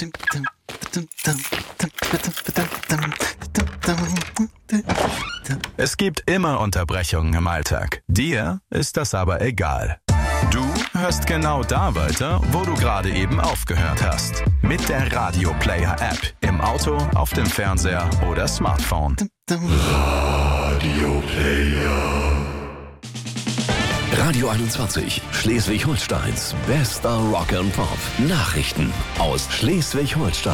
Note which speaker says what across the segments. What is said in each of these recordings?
Speaker 1: Es gibt immer Unterbrechungen im Alltag. Dir ist das aber egal. Du hörst genau da weiter, wo du gerade eben aufgehört hast. Mit der Radio Player App. Im Auto, auf dem Fernseher oder Smartphone.
Speaker 2: Radio Player.
Speaker 3: Radio 21, Schleswig-Holsteins bester Rock and Pop. Nachrichten aus Schleswig-Holstein.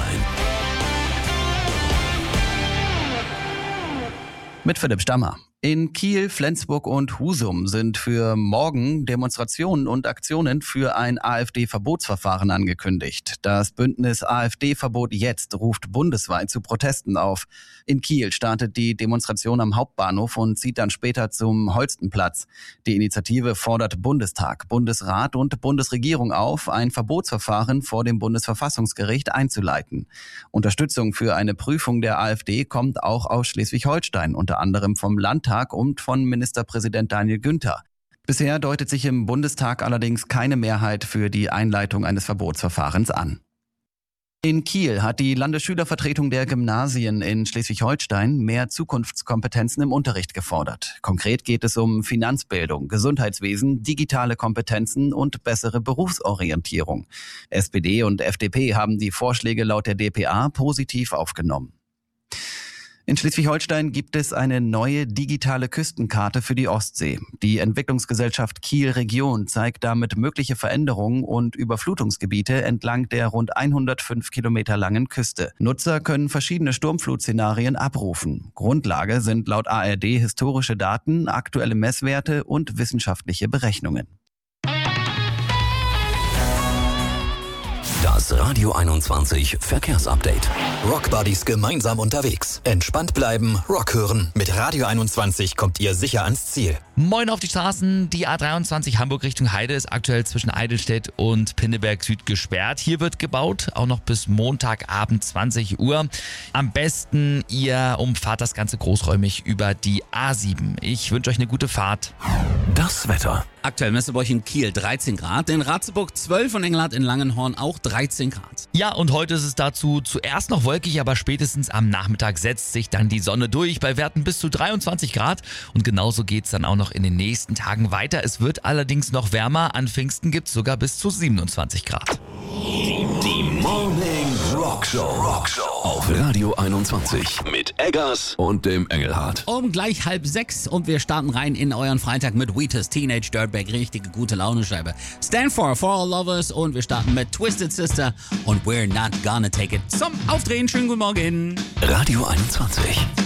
Speaker 4: Mit Philipp Stammer. In Kiel, Flensburg und Husum sind für morgen Demonstrationen und Aktionen für ein AfD-Verbotsverfahren angekündigt. Das Bündnis AfD-Verbot jetzt ruft bundesweit zu Protesten auf. In Kiel startet die Demonstration am Hauptbahnhof und zieht dann später zum Holstenplatz. Die Initiative fordert Bundestag, Bundesrat und Bundesregierung auf, ein Verbotsverfahren vor dem Bundesverfassungsgericht einzuleiten. Unterstützung für eine Prüfung der AfD kommt auch aus Schleswig-Holstein, unter anderem vom Landtag und von Ministerpräsident Daniel Günther. Bisher deutet sich im Bundestag allerdings keine Mehrheit für die Einleitung eines Verbotsverfahrens an. In Kiel hat die Landesschülervertretung der Gymnasien in Schleswig-Holstein mehr Zukunftskompetenzen im Unterricht gefordert. Konkret geht es um Finanzbildung, Gesundheitswesen, digitale Kompetenzen und bessere Berufsorientierung. SPD und FDP haben die Vorschläge laut der dpa positiv aufgenommen. In Schleswig-Holstein gibt es eine neue digitale Küstenkarte für die Ostsee. Die Entwicklungsgesellschaft Kiel Region zeigt damit mögliche Veränderungen und Überflutungsgebiete entlang der rund 105 Kilometer langen Küste. Nutzer können verschiedene Sturmflutszenarien abrufen. Grundlage sind laut ARD historische Daten, aktuelle Messwerte und wissenschaftliche Berechnungen.
Speaker 3: Das Radio 21 Verkehrsupdate.
Speaker 5: Rockbuddies gemeinsam unterwegs. Entspannt bleiben, Rock hören. Mit Radio 21 kommt ihr sicher ans Ziel.
Speaker 6: Moin auf die Straßen. Die A23 Hamburg Richtung Heide ist aktuell zwischen Eidelstedt und Pinneberg Süd gesperrt. Hier wird gebaut, auch noch bis Montagabend 20 Uhr. Am besten ihr umfahrt das Ganze großräumig über die A7. Ich wünsche euch eine gute Fahrt.
Speaker 3: Das Wetter.
Speaker 7: Aktuell messen wir euch in Kiel 13 Grad, in Ratzeburg 12 und Engelhardt in Langenhorn auch 13 Grad.
Speaker 6: Ja, und heute ist es dazu zuerst noch wolkig, aber spätestens am Nachmittag setzt sich dann die Sonne durch bei Werten bis zu 23 Grad. Und genauso geht's dann auch noch in den nächsten Tagen weiter. Es wird allerdings noch wärmer. An Pfingsten gibt's sogar bis zu 27 Grad.
Speaker 3: Die Morning Rock Show auf Radio 21 mit Eggers und dem Engelhardt.
Speaker 7: Um gleich 5:30 und wir starten rein in euren Freitag mit Wheatus Teenage Dirtbag. Richtige gute Laune-Scheibe. Stand for All Lovers und wir starten mit Twisted Sister und We're Not Gonna Take It zum Aufdrehen. Schönen guten Morgen.
Speaker 3: Radio 21.